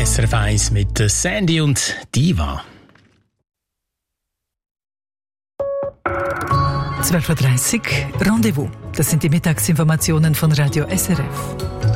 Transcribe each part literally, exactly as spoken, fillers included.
S R F eins mit Sandy und Diva. zwölf Uhr dreißig, Rendezvous. Das sind die Mittagsinformationen von Radio S R F.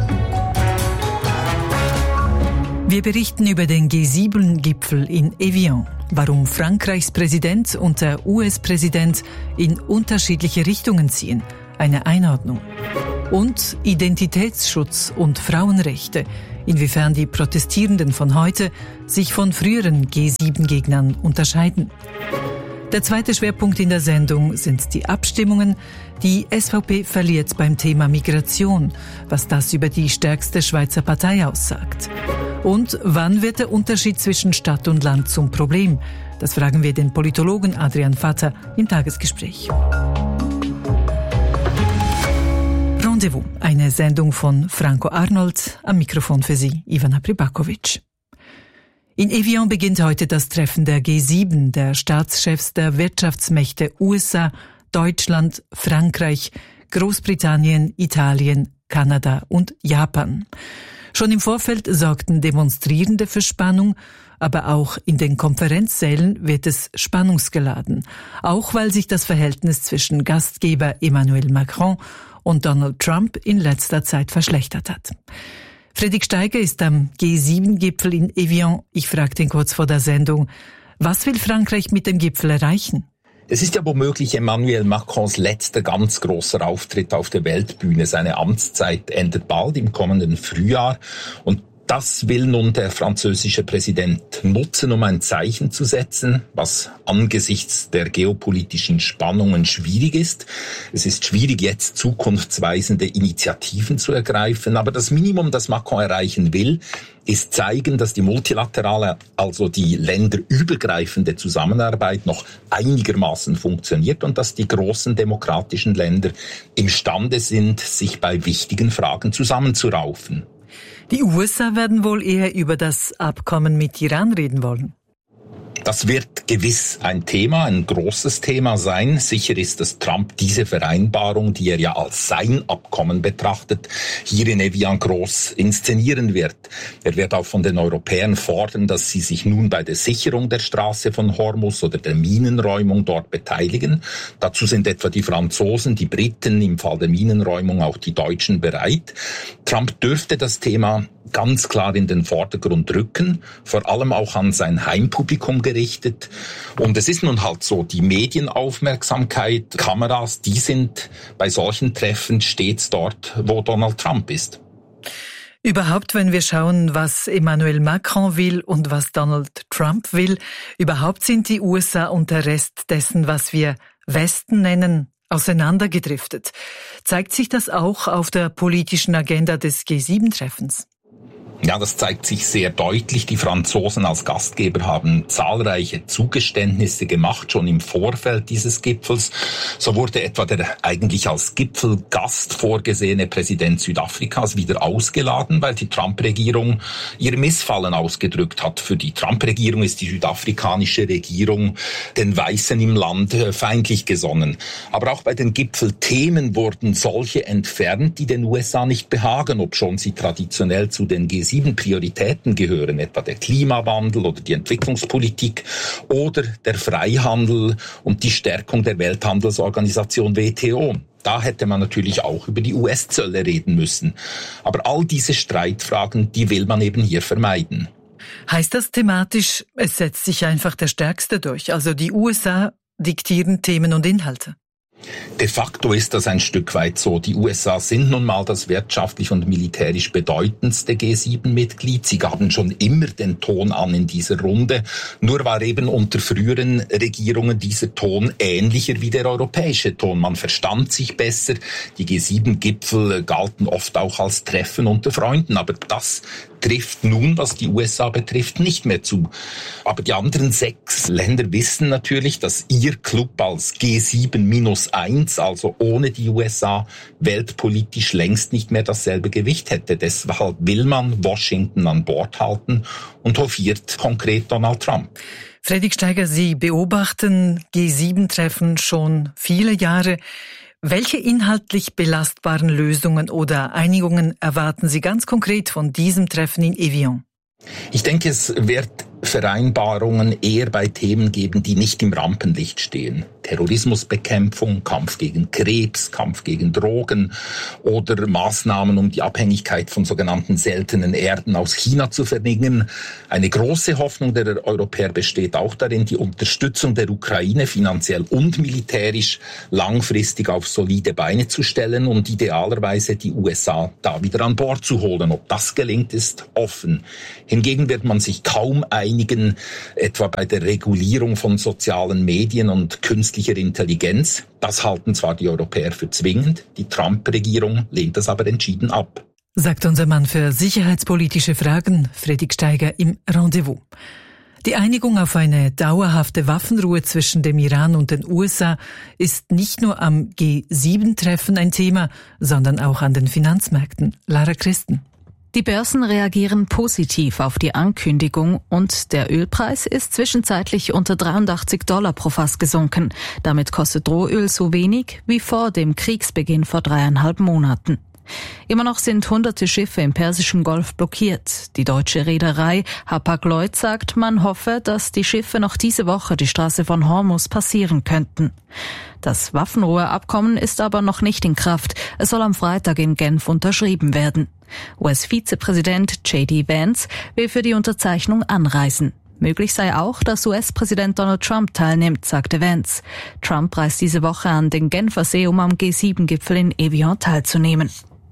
Wir berichten über den G sieben Gipfel in Evian, warum Frankreichs Präsident und der U S-Präsident in unterschiedliche Richtungen ziehen, eine Einordnung. Und Identitätsschutz und Frauenrechte, inwiefern die Protestierenden von heute sich von früheren G sieben Gegnern unterscheiden. Der zweite Schwerpunkt in der Sendung sind die Abstimmungen. Die S V P verliert beim Thema Migration, was das über die stärkste Schweizer Partei aussagt. Und wann wird der Unterschied zwischen Stadt und Land zum Problem? Das fragen wir den Politologen Adrian Vatter im Tagesgespräch. Rendezvous, eine Sendung von Franco Arnold, am Mikrofon für Sie Ivana Pribakovic. In Evian beginnt heute das Treffen der G sieben, der Staatschefs der Wirtschaftsmächte U S A, Deutschland, Frankreich, Großbritannien, Italien, Kanada und Japan. Schon im Vorfeld sorgten Demonstrierende für Spannung, aber auch in den Konferenzsälen wird es spannungsgeladen, auch weil sich das Verhältnis zwischen Gastgeber Emmanuel Macron und Donald Trump in letzter Zeit verschlechtert hat. Fredrik Steiger ist am G sieben Gipfel in Evian. Ich fragte ihn kurz vor der Sendung, was will Frankreich mit dem Gipfel erreichen? Es ist ja womöglich Emmanuel Macrons letzter ganz großer Auftritt auf der Weltbühne. Seine Amtszeit endet bald im kommenden Frühjahr und das will nun der französische Präsident nutzen, um ein Zeichen zu setzen, was angesichts der geopolitischen Spannungen schwierig ist. Es ist schwierig, jetzt zukunftsweisende Initiativen zu ergreifen, aber das Minimum, das Macron erreichen will, ist zeigen, dass die multilaterale, also die länderübergreifende Zusammenarbeit noch einigermaßen funktioniert und dass die großen demokratischen Länder imstande sind, sich bei wichtigen Fragen zusammenzuraufen. Die U S A werden wohl eher über das Abkommen mit Iran reden wollen. Das wird gewiss ein Thema, ein großes Thema sein. Sicher ist, dass Trump diese Vereinbarung, die er ja als sein Abkommen betrachtet, hier in Evian groß inszenieren wird. Er wird auch von den Europäern fordern, dass sie sich nun bei der Sicherung der Straße von Hormuz oder der Minenräumung dort beteiligen. Dazu sind etwa die Franzosen, die Briten, im Fall der Minenräumung auch die Deutschen bereit. Trump dürfte das Thema ganz klar in den Vordergrund rücken, vor allem auch an sein Heimpublikum gerichtet. Und es ist nun halt so, die Medienaufmerksamkeit, Kameras, die sind bei solchen Treffen stets dort, wo Donald Trump ist. Überhaupt, wenn wir schauen, was Emmanuel Macron will und was Donald Trump will, überhaupt sind die U S A und der Rest dessen, was wir Westen nennen, auseinandergedriftet. Zeigt sich das auch auf der politischen Agenda des G sieben Treffens? Ja, das zeigt sich sehr deutlich. Die Franzosen als Gastgeber haben zahlreiche Zugeständnisse gemacht, schon im Vorfeld dieses Gipfels. So wurde etwa der eigentlich als Gipfelgast vorgesehene Präsident Südafrikas wieder ausgeladen, weil die Trump-Regierung ihr Missfallen ausgedrückt hat. Für die Trump-Regierung ist die südafrikanische Regierung den Weißen im Land feindlich gesonnen. Aber auch bei den Gipfelthemen wurden solche entfernt, die den U S A nicht behagen, obschon sie traditionell zu den G sieben Prioritäten gehören, etwa der Klimawandel oder die Entwicklungspolitik oder der Freihandel und die Stärkung der Welthandelsorganisation W T O. Da hätte man natürlich auch über die U S-Zölle reden müssen. Aber all diese Streitfragen, die will man eben hier vermeiden. Heißt das thematisch, es setzt sich einfach der Stärkste durch? Also die U S A diktieren Themen und Inhalte? De facto ist das ein Stück weit so. Die U S A sind nun mal das wirtschaftlich und militärisch bedeutendste G sieben Mitglied. Sie gaben schon immer den Ton an in dieser Runde. Nur war eben unter früheren Regierungen dieser Ton ähnlicher wie der europäische Ton. Man verstand sich besser. Die G sieben Gipfel galten oft auch als Treffen unter Freunden. Aber das trifft nun, was die U S A betrifft, nicht mehr zu. Aber die anderen sechs Länder wissen natürlich, dass ihr Club als G sieben minus eins, also ohne die U S A, weltpolitisch längst nicht mehr dasselbe Gewicht hätte. Deshalb will man Washington an Bord halten und hofiert konkret Donald Trump. Fredrik Steiger, Sie beobachten G sieben Treffen schon viele Jahre. Welche inhaltlich belastbaren Lösungen oder Einigungen erwarten Sie ganz konkret von diesem Treffen in Evian? Ich denke, es wird Vereinbarungen eher bei Themen geben, die nicht im Rampenlicht stehen. Terrorismusbekämpfung, Kampf gegen Krebs, Kampf gegen Drogen oder Maßnahmen, um die Abhängigkeit von sogenannten seltenen Erden aus China zu verringern. Eine große Hoffnung der Europäer besteht auch darin, die Unterstützung der Ukraine finanziell und militärisch langfristig auf solide Beine zu stellen und idealerweise die U S A da wieder an Bord zu holen. Ob das gelingt, ist offen. Hingegen wird man sich kaum einigen, etwa bei der Regulierung von sozialen Medien und künstlicher Intelligenz. Das halten zwar die Europäer für zwingend, die Trump-Regierung lehnt das aber entschieden ab. Sagt unser Mann für sicherheitspolitische Fragen, Fredrik Steiger, im Rendezvous. Die Einigung auf eine dauerhafte Waffenruhe zwischen dem Iran und den U S A ist nicht nur am G sieben Treffen ein Thema, sondern auch an den Finanzmärkten. Lara Christen. Die Börsen reagieren positiv auf die Ankündigung und der Ölpreis ist zwischenzeitlich unter dreiundachtzig Dollar pro Fass gesunken. Damit kostet Rohöl so wenig wie vor dem Kriegsbeginn vor dreieinhalb Monaten. Immer noch sind hunderte Schiffe im Persischen Golf blockiert. Die deutsche Reederei Hapag-Lloyd sagt, man hoffe, dass die Schiffe noch diese Woche die Straße von Hormuz passieren könnten. Das Waffenruheabkommen ist aber noch nicht in Kraft. Es soll am Freitag in Genf unterschrieben werden. U S-Vizepräsident J D Vance will für die Unterzeichnung anreisen. Möglich sei auch, dass U S-Präsident Donald Trump teilnimmt, sagte Vance. Trump reist diese Woche an den Genfersee, um am G sieben Gipfel in Evian teilzunehmen.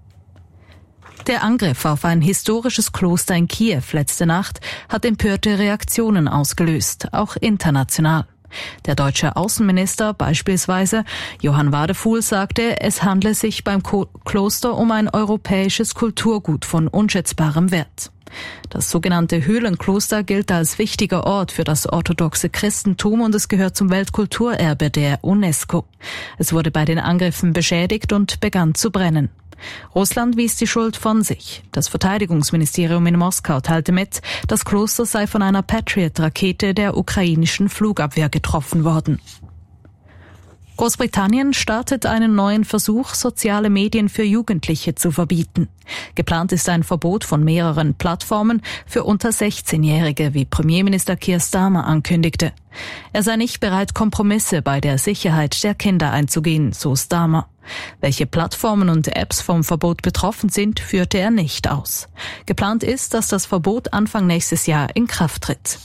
Der Angriff auf ein historisches Kloster in Kiew letzte Nacht hat empörte Reaktionen ausgelöst, auch international. Der deutsche Außenminister beispielsweise, Johann Wadefuhl, sagte, es handle sich beim Kloster um ein europäisches Kulturgut von unschätzbarem Wert. Das sogenannte Höhlenkloster gilt als wichtiger Ort für das orthodoxe Christentum und es gehört zum Weltkulturerbe der UNESCO. Es wurde bei den Angriffen beschädigt und begann zu brennen. Russland wies die Schuld von sich. Das Verteidigungsministerium in Moskau teilte mit, das Kloster sei von einer Patriot-Rakete der ukrainischen Flugabwehr getroffen worden. Großbritannien startet einen neuen Versuch, soziale Medien für Jugendliche zu verbieten. Geplant ist ein Verbot von mehreren Plattformen für unter sechzehnjährige, wie Premierminister Keir Starmer ankündigte. Er sei nicht bereit, Kompromisse bei der Sicherheit der Kinder einzugehen, so Starmer. Welche Plattformen und Apps vom Verbot betroffen sind, führte er nicht aus. Geplant ist, dass das Verbot Anfang nächstes Jahr in Kraft tritt.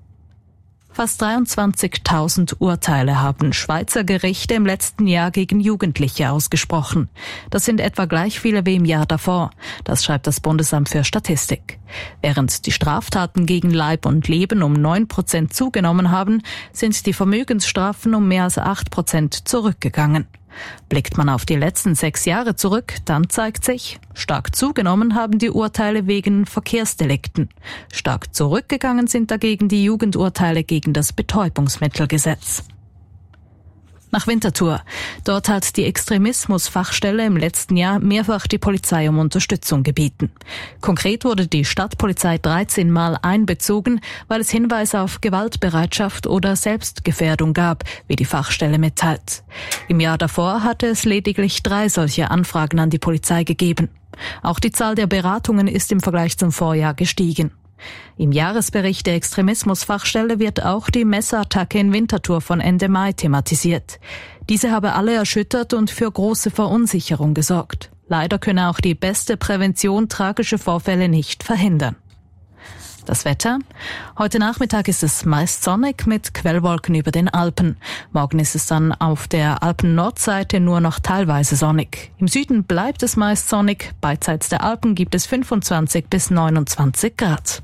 Fast dreiundzwanzigtausend Urteile haben Schweizer Gerichte im letzten Jahr gegen Jugendliche ausgesprochen. Das sind etwa gleich viele wie im Jahr davor. Das schreibt das Bundesamt für Statistik. Während die Straftaten gegen Leib und Leben um neun Prozent zugenommen haben, sind die Vermögensstrafen um mehr als acht Prozent zurückgegangen. Blickt man auf die letzten sechs Jahre zurück, dann zeigt sich, stark zugenommen haben die Urteile wegen Verkehrsdelikten. Stark zurückgegangen sind dagegen die Jugendurteile gegen das Betäubungsmittelgesetz. Nach Winterthur. Dort hat die Extremismusfachstelle im letzten Jahr mehrfach die Polizei um Unterstützung gebeten. Konkret wurde die Stadtpolizei dreizehn Mal einbezogen, weil es Hinweise auf Gewaltbereitschaft oder Selbstgefährdung gab, wie die Fachstelle mitteilt. Im Jahr davor hatte es lediglich drei solche Anfragen an die Polizei gegeben. Auch die Zahl der Beratungen ist im Vergleich zum Vorjahr gestiegen. Im Jahresbericht der Extremismusfachstelle wird auch die Messerattacke in Winterthur von Ende Mai thematisiert. Diese habe alle erschüttert und für große Verunsicherung gesorgt. Leider könne auch die beste Prävention tragische Vorfälle nicht verhindern. Das Wetter? Heute Nachmittag ist es meist sonnig mit Quellwolken über den Alpen. Morgen ist es dann auf der Alpen-Nordseite nur noch teilweise sonnig. Im Süden bleibt es meist sonnig. Beidseits der Alpen gibt es fünfundzwanzig bis neunundzwanzig Grad.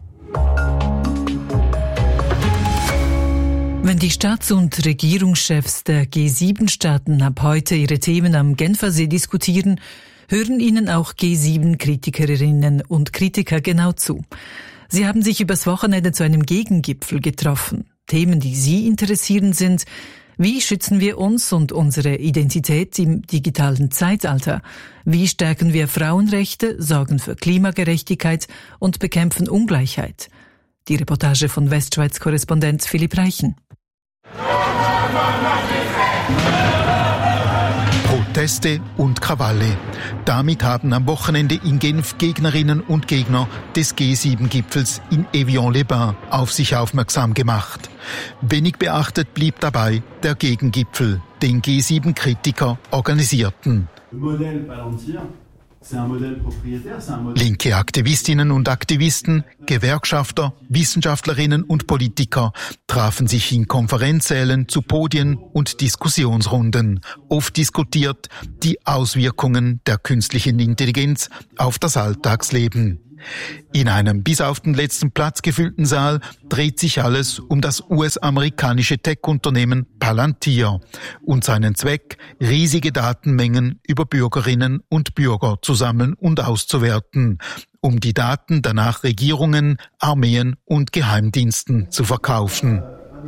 Wenn die Staats- und Regierungschefs der G sieben Staaten ab heute ihre Themen am Genfersee diskutieren, hören ihnen auch G sieben Kritikerinnen und Kritiker genau zu. Sie haben sich übers Wochenende zu einem Gegengipfel getroffen. Themen, die Sie interessieren, sind: Wie schützen wir uns und unsere Identität im digitalen Zeitalter? Wie stärken wir Frauenrechte, sorgen für Klimagerechtigkeit und bekämpfen Ungleichheit? Die Reportage von Westschweiz-Korrespondent Philipp Reichen. Proteste und Krawalle. Damit haben am Wochenende in Genf Gegnerinnen und Gegner des G sieben Gipfels in Évian-les-Bains auf sich aufmerksam gemacht. Wenig beachtet blieb dabei der Gegengipfel, den G sieben Kritiker organisierten. Linke Aktivistinnen und Aktivisten, Gewerkschafter, Wissenschaftlerinnen und Politiker trafen sich in Konferenzsälen zu Podien und Diskussionsrunden. Oft diskutiert die Auswirkungen der künstlichen Intelligenz auf das Alltagsleben. In einem bis auf den letzten Platz gefüllten Saal dreht sich alles um das U S-amerikanische Tech-Unternehmen Palantir und seinen Zweck, riesige Datenmengen über Bürgerinnen und Bürger zu sammeln und auszuwerten, um die Daten danach Regierungen, Armeen und Geheimdiensten zu verkaufen.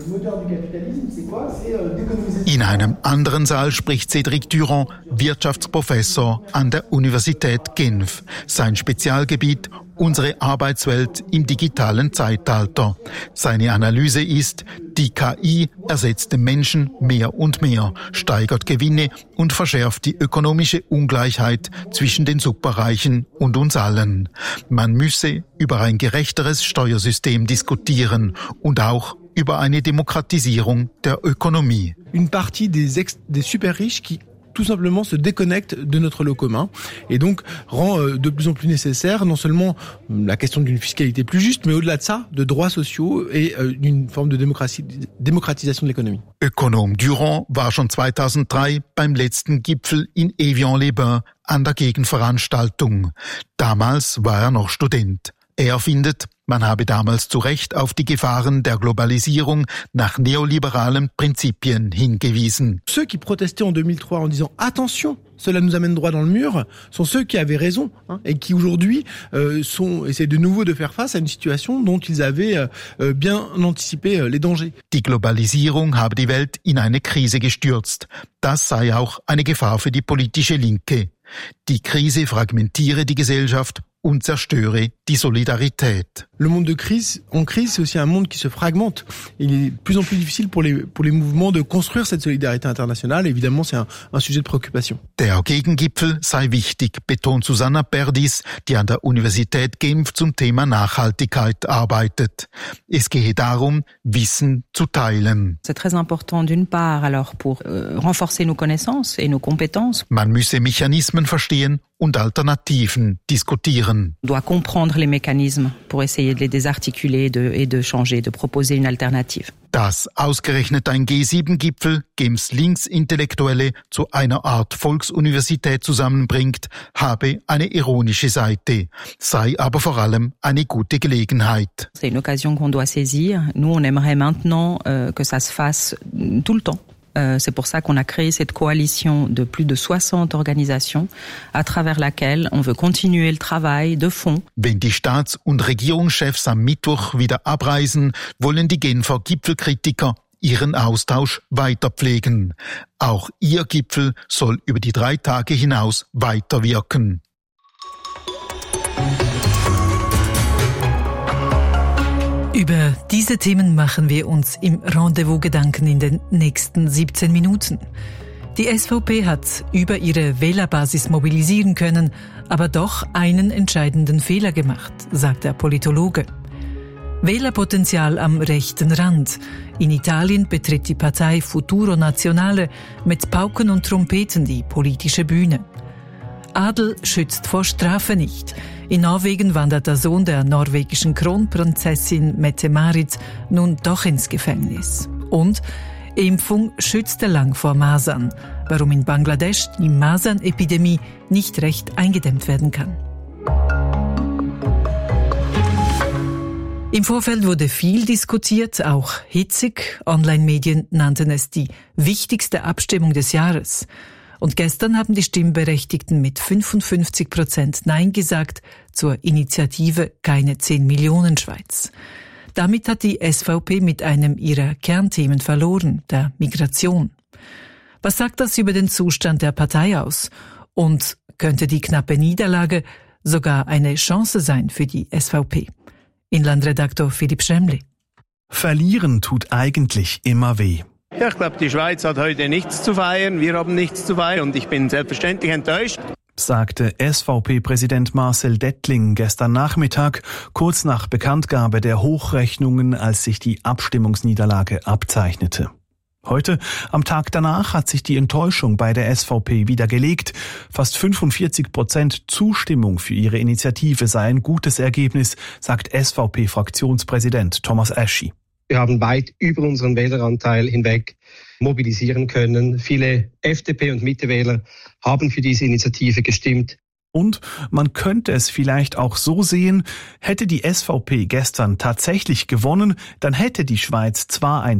In einem anderen Saal spricht Cédric Durand, Wirtschaftsprofessor an der Universität Genf. Sein Spezialgebiet: unsere Arbeitswelt im digitalen Zeitalter. Seine Analyse ist, die K I ersetzt den Menschen mehr und mehr, steigert Gewinne und verschärft die ökonomische Ungleichheit zwischen den Superreichen und uns allen. Man müsse über ein gerechteres Steuersystem diskutieren und auch über eine Demokratisierung der Ökonomie. Une partie des, ex- des super riches qui tout simplement se déconnectent de notre lot commun et donc rend euh, de plus en plus nécessaire non seulement la question d'une fiscalité plus juste, mais au-delà de ça, de droits sociaux et euh, d'une forme de démocratie, démocratisation de l'économie. Ökonom Durand war schon zweitausenddrei beim letzten Gipfel in Évian-les-Bains an der Gegenveranstaltung. Damals war er noch Student. Er findet, man habe damals zu Recht auf die Gefahren der Globalisierung nach neoliberalen Prinzipien hingewiesen. Ceux qui protestaient en deux mille trois en disant « Attention, cela nous amène droit dans le mur » sont ceux qui avaient raison hein, et qui aujourd'hui euh, sont essaient de nouveau de faire face à une situation dont ils avaient euh, bien anticipé euh, les dangers. Die Globalisierung habe die Welt in eine Krise gestürzt. Das sei auch eine Gefahr für die politische Linke. Die Krise fragmentiere die Gesellschaft und zerstöre die Solidarität. Le monde de crise, en crise, c'est aussi un monde qui se fragmente. Il est de plus en plus difficile pour les, pour les mouvements de construire cette solidarité internationale. Évidemment, c'est un, un sujet de préoccupation. Der Gegengipfel sei wichtig, betont Susanna Perdis, die an der Universität Genf zum Thema Nachhaltigkeit arbeitet. Es gehe darum, Wissen zu teilen. C'est très important d'une part, alors pour euh, renforcer nos connaissances et nos compétences. Man müsse Mechanismen verstehen und Alternativen diskutieren. On doit comprendre les mécanismes pour essayer de les désarticuler de, et de changer, de proposer une alternative. Dass ausgerechnet ein G sieben Gipfel Genfs Linksintellektuelle zu einer Art Volksuniversität zusammenbringt, habe eine ironische Seite, sei aber vor allem eine gute Gelegenheit. C'est une occasion qu'on doit saisir. Nous, on aimerait maintenant euh, que ça se fasse tout le temps. C'est pour ça qu'on a créé cette coalition de plus de soixante organisations, à travers laquelle on veut continuer le travail de fond. Wenn die Staats- und Regierungschefs am Mittwoch wieder abreisen, wollen die Genfer Gipfelkritiker ihren Austausch weiter pflegen. Auch ihr Gipfel soll über die drei Tage hinaus weiterwirken. Über diese Themen machen wir uns im Rendezvous Gedanken in den nächsten siebzehn Minuten. Die S V P hat über ihre Wählerbasis mobilisieren können, aber doch einen entscheidenden Fehler gemacht, sagt der Politologe. Wählerpotenzial am rechten Rand. In Italien betritt die Partei Futuro Nazionale mit Pauken und Trompeten die politische Bühne. Adel schützt vor Strafe nicht. In Norwegen wandert der Sohn der norwegischen Kronprinzessin Mette-Marit nun doch ins Gefängnis. Und Impfung schützte lang vor Masern, warum in Bangladesch die Masernepidemie nicht recht eingedämmt werden kann. Im Vorfeld wurde viel diskutiert, auch hitzig. Online-Medien nannten es die wichtigste Abstimmung des Jahres. Und gestern haben die Stimmberechtigten mit fünfundfünfzig Prozent Nein gesagt zur Initiative Keine zehn Millionen Schweiz. Damit hat die S V P mit einem ihrer Kernthemen verloren, der Migration. Was sagt das über den Zustand der Partei aus? Und könnte die knappe Niederlage sogar eine Chance sein für die S V P? Inlandredaktor Philipp Schremli. Verlieren tut eigentlich immer weh. Ja, ich glaube, die Schweiz hat heute nichts zu feiern, wir haben nichts zu feiern und ich bin selbstverständlich enttäuscht, sagte S V P-Präsident Marcel Dettling gestern Nachmittag, kurz nach Bekanntgabe der Hochrechnungen, als sich die Abstimmungsniederlage abzeichnete. Heute, am Tag danach, hat sich die Enttäuschung bei der S V P wieder gelegt. Fast fünfundvierzig Prozent Zustimmung für ihre Initiative sei ein gutes Ergebnis, sagt S V P-Fraktionspräsident Thomas Aschi. Wir haben weit über unseren Wähleranteil hinweg mobilisieren können. Viele F D P- und Mitte-Wähler haben für diese Initiative gestimmt. Und man könnte es vielleicht auch so sehen, hätte die S V P gestern tatsächlich gewonnen, dann hätte die Schweiz zwar ein